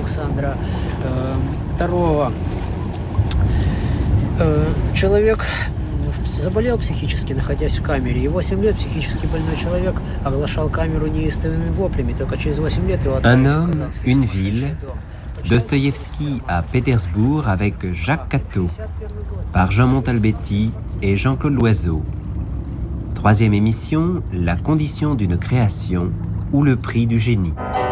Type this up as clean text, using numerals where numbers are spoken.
Александра II. Человек заболел психически, находясь в камере, и 8 лет психически больной человек оглашал камеру неистовыми воплями, только через 8 лет его Un отправили в homme, Казанский une сумасшедший ville, дом. Dostoïevski à Pétersbourg avec Jacques Catteau, par Jean Montalbetti et Jean-Claude Loiseau. Troisième émission, la condition d'une création ou le prix du génie.